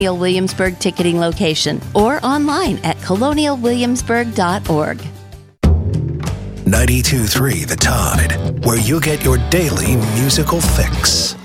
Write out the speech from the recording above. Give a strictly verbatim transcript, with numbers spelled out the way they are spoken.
Williamsburg ticketing location or online at colonial williamsburg dot org. ninety-two point three The Tide, where you get your daily musical fix.